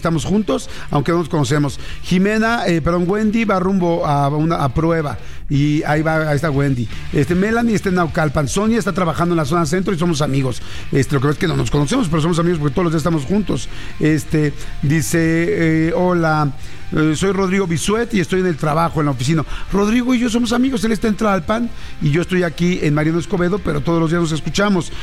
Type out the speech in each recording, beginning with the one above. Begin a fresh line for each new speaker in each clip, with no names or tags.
Estamos juntos, aunque no nos conocemos. Wendy va rumbo a prueba. Y ahí está Wendy. Melanie está en Naucalpan. Sonia está trabajando en la zona centro y somos amigos. Lo que es que no nos conocemos, pero somos amigos porque todos los días estamos juntos. Dice, hola, soy Rodrigo Bisuet y estoy en el trabajo, en la oficina. Rodrigo y yo somos amigos, él está en Tlalpan y yo estoy aquí en Mariano Escobedo, pero todos los días nos escuchamos.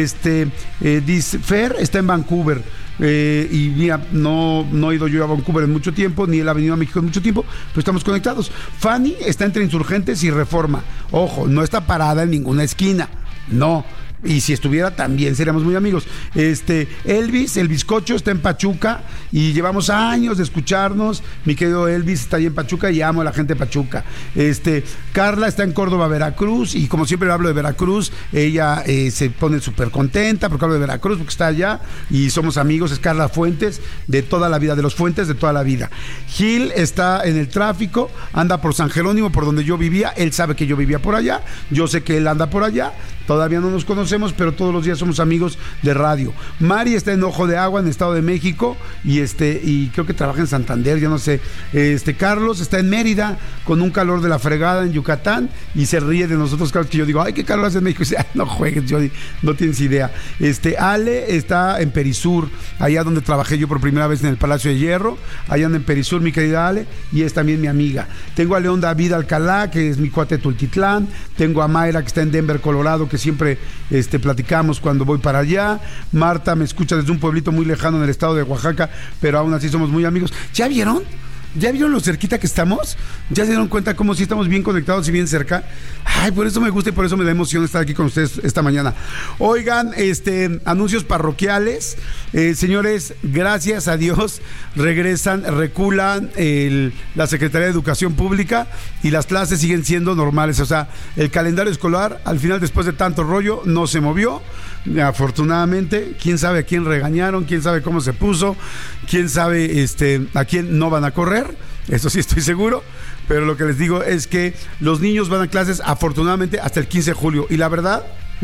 Dice, Fer está en Vancouver. Y mira, no he ido yo a Vancouver en mucho tiempo, ni él ha venido a México en mucho tiempo, pero estamos conectados. Fanny está entre Insurgentes y Reforma. Ojo, no está parada en ninguna esquina, no. Y si estuviera también seríamos muy amigos. Elvis, el bizcocho, está en Pachuca y llevamos años de escucharnos. Mi querido Elvis está ahí en Pachuca y amo a la gente de Pachuca. Carla está en Córdoba, Veracruz, y como siempre hablo de Veracruz, ella se pone súper contenta porque hablo de Veracruz, porque está allá y somos amigos. Es Carla Fuentes, de toda la vida, de los Fuentes de toda la vida. Gil está en el tráfico, anda por San Jerónimo, por donde yo vivía. Él sabe que yo vivía por allá, yo sé que él anda por allá. Todavía no nos conocemos, pero todos los días somos amigos de radio. Mari está en Ojo de Agua, en Estado de México, y creo que trabaja en Santander, yo no sé. Carlos está en Mérida, con un calor de la fregada en Yucatán, y se ríe de nosotros, Carlos, que yo digo, ay, qué calor hace en México. Y dice, ay, no juegues, Jody, no tienes idea. Ale está en Perisur, allá donde trabajé yo por primera vez en el Palacio de Hierro. Allá anda en Perisur, mi querida Ale, y es también mi amiga. Tengo a León David Alcalá, que es mi cuate de Tultitlán. Tengo a Mayra, que está en Denver, Colorado, que siempre platicamos cuando voy para allá. Marta me escucha desde un pueblito muy lejano en el estado de Oaxaca, pero aún así somos muy amigos. ¿Ya vieron? ¿Ya vieron lo cerquita que estamos? ¿Ya se dieron cuenta cómo sí estamos bien conectados y bien cerca? Ay, por eso me gusta y por eso me da emoción estar aquí con ustedes esta mañana. Oigan, anuncios parroquiales. Señores, gracias a Dios, reculan la Secretaría de Educación Pública y las clases siguen siendo normales. O sea, el calendario escolar, al final, después de tanto rollo, no se movió. Afortunadamente, quién sabe a quién regañaron, quién sabe cómo se puso, quién sabe a quién no van a correr, eso sí estoy seguro, pero lo que les digo es que los niños van a clases afortunadamente hasta el 15 de julio y la verdad,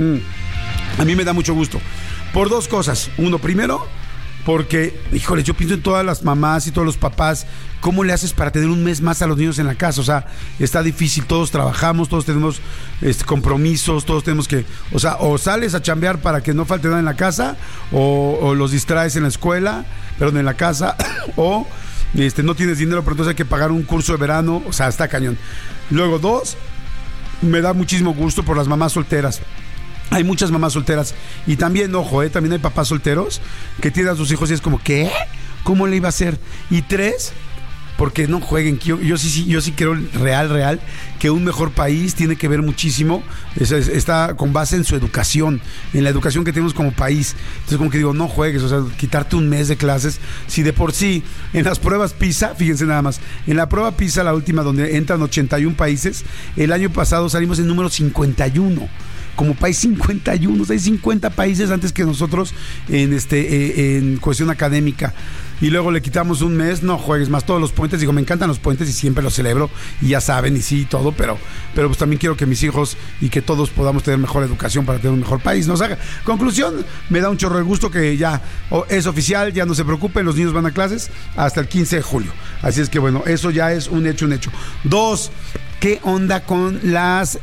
a mí me da mucho gusto, por dos cosas. Uno, primero, porque, híjole, yo pienso en todas las mamás y todos los papás, ¿cómo le haces para tener un mes más a los niños en la casa? O sea, está difícil, todos trabajamos, todos tenemos compromisos, todos tenemos que, o sea, o sales a chambear para que no falte nada en la casa, o los distraes en la escuela, perdón, en la casa, o no tienes dinero, pero entonces hay que pagar un curso de verano, o sea, está cañón. Luego, dos, me da muchísimo gusto por las mamás solteras. Hay muchas mamás solteras y también, ojo, también hay papás solteros que tienen a sus hijos y es como, ¿qué? ¿Cómo le iba a hacer? Y tres, porque no jueguen. Yo sí creo real que un mejor país tiene que ver muchísimo, está con base en su educación, en la educación que tenemos como país. Entonces como que digo, no juegues, o sea, quitarte un mes de clases, si de por sí en las pruebas PISA, fíjense nada más, en la prueba PISA, la última donde entran 81 países, el año pasado salimos en número 51. Como país 51, o sea, hay 50 países antes que nosotros en cuestión académica. Y luego le quitamos un mes, no juegues más, todos los puentes. Digo, me encantan los puentes y siempre los celebro y ya saben, y sí, todo, pero pues también quiero que mis hijos y que todos podamos tener mejor educación para tener un mejor país. ¿No? O sea, conclusión, me da un chorro de gusto que ya es oficial, ya no se preocupen, los niños van a clases hasta el 15 de julio. Así es que bueno, eso ya es un hecho. Dos, ¿qué onda con las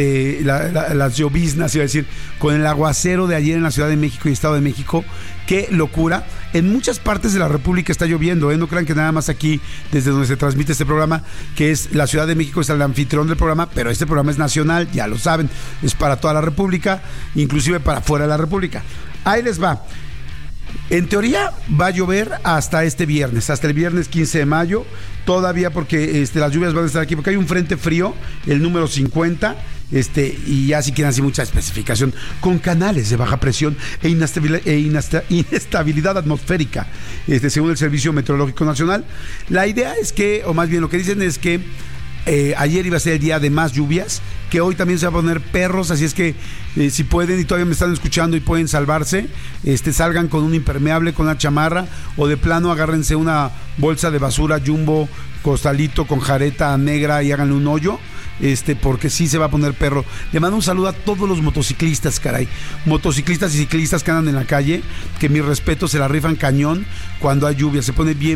lloviznas, iba a decir, con el aguacero de ayer en la Ciudad de México y Estado de México? ¡Qué locura! En muchas partes de la República está lloviendo, no crean que nada más aquí, desde donde se transmite este programa, que es la Ciudad de México, es el anfitrión del programa, pero este programa es nacional, ya lo saben, es para toda la República, inclusive para fuera de la República. Ahí les va. En teoría va a llover hasta este viernes, hasta el viernes 15 de mayo, todavía porque las lluvias van a estar aquí, porque hay un frente frío, el número 50, y ya si quieren así mucha especificación, con canales de baja presión e inestabilidad atmosférica, según el Servicio Meteorológico Nacional. La idea es que, o más bien lo que dicen es que ayer iba a ser el día de más lluvias, que hoy también se va a poner perros, así es que si pueden y todavía me están escuchando y pueden salvarse, salgan con un impermeable, con una chamarra, o de plano agárrense una bolsa de basura Jumbo, costalito con jareta negra y háganle un hoyo, porque sí se va a poner perro. Le mando un saludo a todos los motociclistas, caray. Motociclistas y ciclistas que andan en la calle, que mi respeto, se la rifan cañón cuando hay lluvia. Se pone bien